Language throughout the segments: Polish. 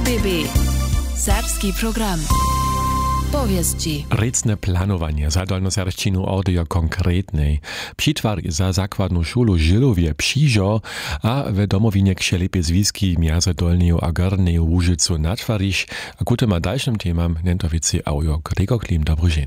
RBB. Serbski program. Powieści. Recne planowanie za dolnoserbšćinu ordejo konkretnej. Přitwar za zakładną szulu Żylowie Přižo a w domowinie Kšelepe zwiski między Dolneju a Gorneju Łużycu natwariš, a ku tym a dalszym temam nentowicy audio Gregor Klim dobrožen.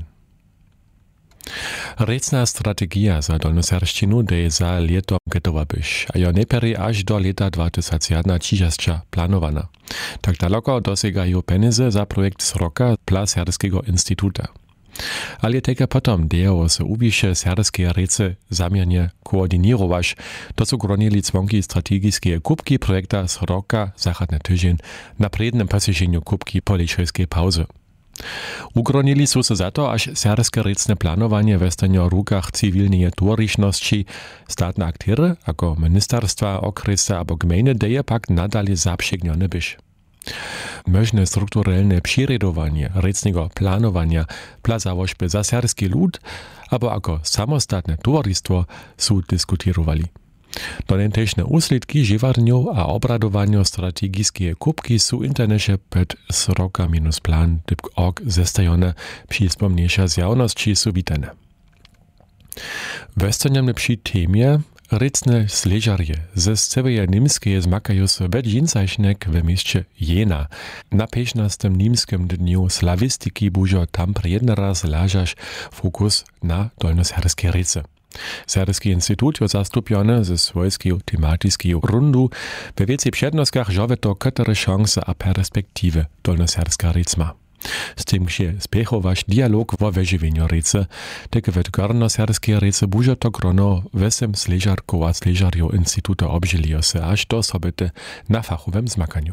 Recna strategia za dolnoserbšćinu je za leto gotowa byś, a jo neperi aż do leta 2031 planowana. Tak daleko dosegają penize za projekt Sroka dla Serbskiego Instytuta. Ale teke potom dejało se uwiše serbskie rece zamiernie koordynirować, to co gronili członki strategiczne kubki projekta Sroka Zachodny tydzień na prednym posiedzeniu kubki po lečejskiej pauzy. Ugronili su se za to, aż serbskie recne planowanie westanie w rukach cywilnej dworiczności, statne aktyry, jako ministerstwa, okresy albo gminy, deje pak nadal zaprzegnione byś. Możne strukturalne przyredowanie recnego planowania plazałożby za serbski lud, albo jako samostatne towarzystwo su dyskutowali. Donentejšne úsledky živarňov a obradovania strategické kubky sú internešie pred sroka-plan.org zestajone przy spomniejsza zjawności sú witane. Westaniamy przy temie recne sležarje ze sceveje Nimskeje zmakajú sa ved žincajšnek v mieście Jena. Na 15. Nimskem dniu slavistiky bužo tam pre jeden raz lážaš fokus na dolnoserbskie rece. Serbski Instytut je zastupiony ze swojskiego tematycznego rundu we wieci przednoskach żowe to katere szanse a perspektywy dolnoserbska recma. Z tym się spechować dialog o wyżywieniu rece, tak w gornoserbskiej rece buże to grono wesem sležarków a sležarjów Instytuta obжилio se aż do sobete na fachowym zmakaniu.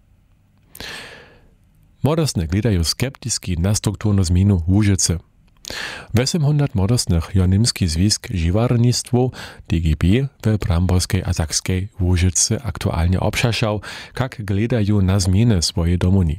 Młodostne gledają skeptycznie na strukturną zmianę Łużycy. 800 młodostnych jo Nimski zwisk žiwarnictwo DGB w Bramborskiej a Zakskiej Łużycy aktualnie obszaszał, jak gledają na zmiany swojej domuni.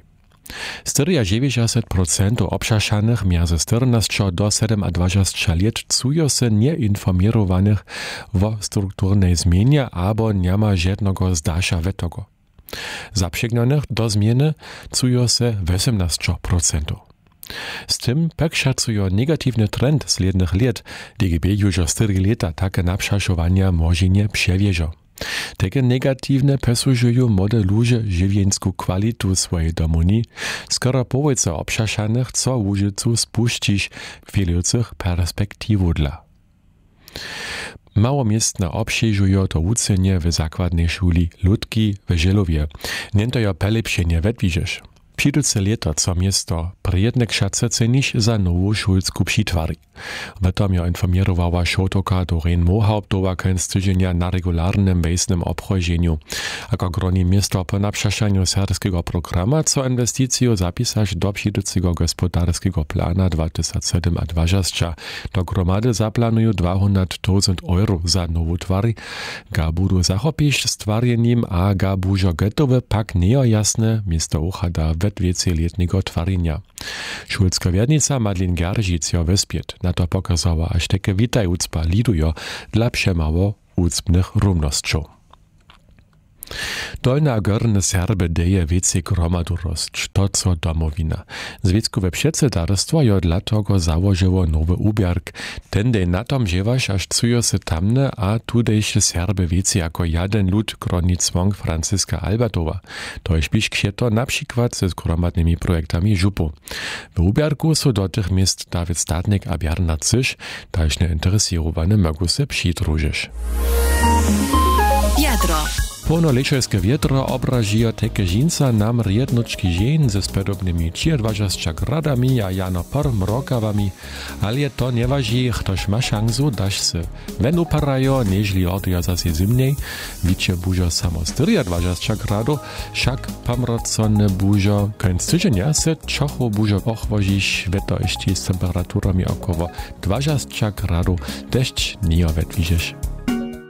94% obszaszanych między 14 do 27 lat czują się nieinformowanych o strukturnej zmianie albo nie ma żadnego zdasza wetego. Zaprzegnonych do zmiany czują się 18%. Z tym pak szacują negatywny trend slednych lat, DGB już 4 lata takie napszaszowania może nie przewieżą. Takie negatywne posłużują młode ludzie żywienską kwalitu swojej domuni, skoro połowica obszaszanych co Łużycu spuścić chwilących perspektywu dla. Małomiestne obsieżują to ucenie w zakładnej szuli Ludki w Żylowie. Nientojo pelepšenie wedwiżesz. Přiduce leto, co miesto prijednek šace ceniš za nowu šulsku přitwari. W tom jo informierowała šotoka Doreen Mohauptowa końc tydzienia na regularnym wejsnym obchodzeniu. Ako groni miesto po napszaszaniu serbskiego programa, co inwestycję zapisać do přiducego gospodarskiego plana 2007-2020. Do gromady zaplanują 200,000 euro za nowu twary, ga budu zachopić stwarjeniem, a ga bužo gotowe pak nejasne miesto uchada wiecoletniego twarzenia. Szulska wiernica Madlin Geržic jo wyspiet na to pokazała, aż takie witajúcpa lidujo dla przemało úcpnych rumnosťov. Dolne a gorne Serby deje wiece gromadu rosć, to co domowina. Zwieckowe przedsedarstwo jo dla tego założyło nowy ubierk. Ten dej na tom dziewaś, aż cujo se tamne, a tudejsze Serby wiece jako jeden lud groni cwong Franciska Albertowa. To jest pisz ksieto na przykład ze gromadnymi projektami żupu. W ubierku są do tych miejsc Dawid Statnik a Bjarna Cyš, też interesowane mogą se przydrużyć. Jadro. Polnolečajske wietro obražijo teke žinca nam riednočki žen ze spodobnymi 24 gradami a jano porm rokawami, ale to nie waži, ktoś ma šansu, daš se ven uparajo, nežli ordejo zase zimnej, wicie bužo samo 24 grado, však pamrocone bužo końc tydzienia se čocho bužo ochwožiš veto ešte s temperaturami około 20 grado, deszcz nie wedwižeš.